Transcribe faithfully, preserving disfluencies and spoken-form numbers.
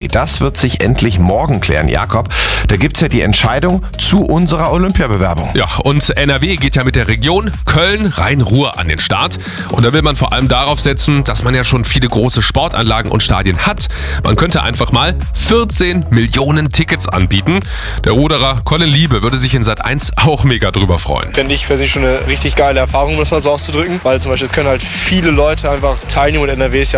Das wird sich endlich morgen klären, Jakob. Da gibt's ja die Entscheidung zu unserer Olympiabewerbung. Ja, und N R W geht ja mit der Region Köln-Rhein-Ruhr an den Start. Und da will man vor allem darauf setzen, dass man ja schon viele große Sportanlagen und Stadien hat. Man könnte einfach mal vierzehn Millionen Tickets anbieten. Der Ruderer Colin Liebe würde sich in Sat eins auch mega drüber freuen. Finde ich persönlich schon eine richtig geile Erfahrung, um das mal so auszudrücken. Weil zum Beispiel es können halt viele Leute einfach teilnehmen und N R W ist ja